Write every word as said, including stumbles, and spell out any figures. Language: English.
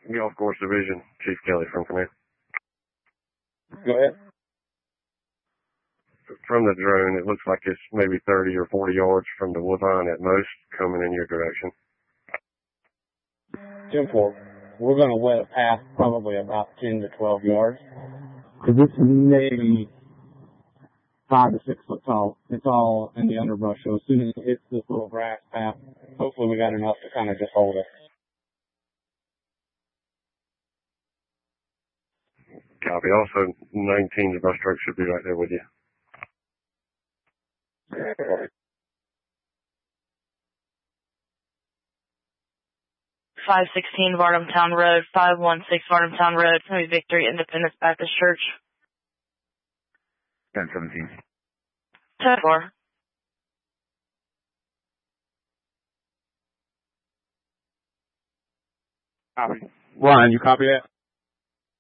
Golf Course Division, Chief Kelly from Command. Go ahead. From the drone, it looks like it's maybe thirty or forty yards from the woodline at most, coming in your direction. ten four. We're going to wet a path probably about ten to twelve yards. Because it's maybe five to six foot tall. It's all in the underbrush. So as soon as it hits this little grass path, hopefully we got enough to kind of just hold it. Copy. Also, nineteen, the brush truck should be right there with you. five sixteen Varnumtown Road, five one six Varnumtown Road, Family Victory Independence Baptist Church. ten seventeen. ten four. Copy. Ryan, you copy that?